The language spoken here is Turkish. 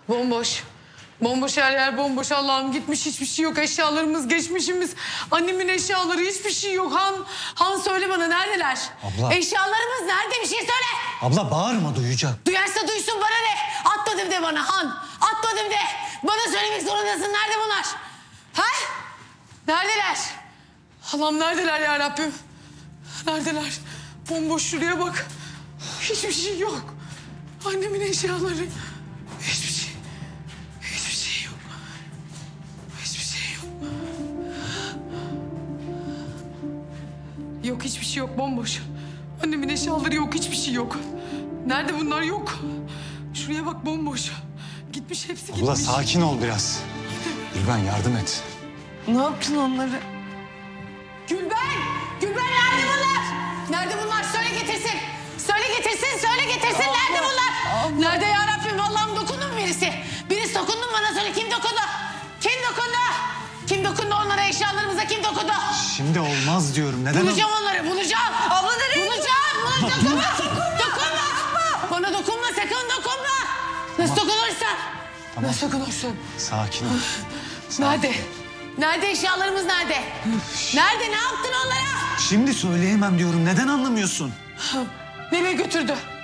Bomboş. Bomboş, her yer bomboş. Allah'ım, gitmiş hiçbir şey yok. Eşyalarımız, geçmişimiz, annemin eşyaları, hiçbir şey yok. Han söyle bana, neredeler? Abla. Eşyalarımız nerede, bir şey söyle. Abla bağırma, duyacak. Duyarsa duysun, bana ne? Atmadım de bana Han. Atmadım de. Bana söylemek zorundasın. Nerede bunlar? Ha? Neredeler? Allah'ım, neredeler ya Rabbim? Neredeler? Bomboş, şuraya bak. Hiçbir şey yok. Annemin eşyaları. Hiçbir şey. Hiçbir şey yok. Hiçbir şey yok. Yok, hiçbir şey yok. Bomboş. Annemin eşyaları yok. Hiçbir şey yok. Nerede bunlar? Yok. Şuraya bak, bomboş. Gitmiş, hepsi gitmiş. Abla sakin ol biraz. Gülben yardım et. Ne yaptın onları? Gülben! Gülben, nerede bunlar? Nerede bunlar? Söyle getirsin. Söyle getirsin, söyle getirsin. Nerede bunlar? Nerede ya Rabbim? Allah'ım, dokundu mu birisi? Birisi dokundu mu bana? Söyle, kim dokundu? Kim dokundu? Kim dokundu onlara, eşyalarımıza kim dokundu? Şimdi olmaz diyorum. Neden? Bulacağım onları, bulacağım. Abla nereye? Bulacağım. Dokunma. Bana dokunma, sakın dokunma. Nasıl dokunursan. Tamam. Nasıl dokunursan. Sakin ol. Nerede? Nerede eşyalarımız, nerede? Nerede, ne yaptın onlara? Şimdi söyleyemem diyorum. Neden anlamıyorsun? Nereye götürdü?